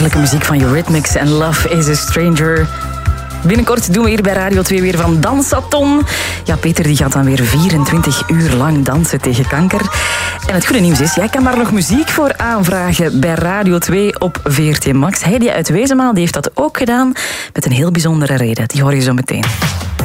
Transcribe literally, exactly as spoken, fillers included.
Heerlijke muziek van Eurythmics en Love is a Stranger. Binnenkort doen we hier bij Radio twee weer van Dansathon. Ja, Peter die gaat dan weer vierentwintig uur lang dansen tegen kanker. En het goede nieuws is, jij kan daar nog muziek voor aanvragen bij Radio twee op V R T Max. Heidi uit Wezenmaal die heeft dat ook gedaan met een heel bijzondere reden. Die hoor je zo meteen.